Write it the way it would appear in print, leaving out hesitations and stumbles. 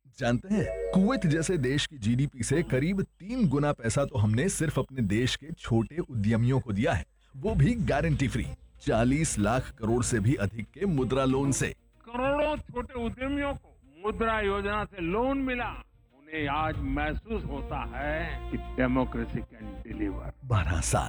जानते हैं, कुवैत जैसे देश की जीडीपी से करीब 3 गुना पैसा तो हमने सिर्फ अपने देश के छोटे उद्यमियों को दिया है, वो भी गारंटी फ्री। 40 लाख करोड़ से भी अधिक के मुद्रा लोन से। करोड़ों छोटे उद्यमियों को मुद्रा योजना से लोन मिला। उन्हें आज महसूस होता है कि डेमोक्रेसी कैन डिलीवर। 12 साल